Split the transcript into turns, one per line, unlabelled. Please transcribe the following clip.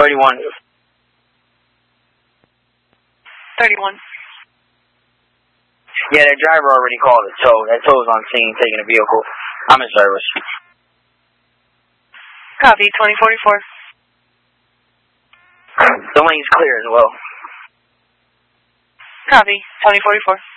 31.
31.
Yeah, that driver already called it, so that tow's on scene taking a vehicle. I'm in service.
Copy, 2044.
The lane's clear as well.
Copy, 2044.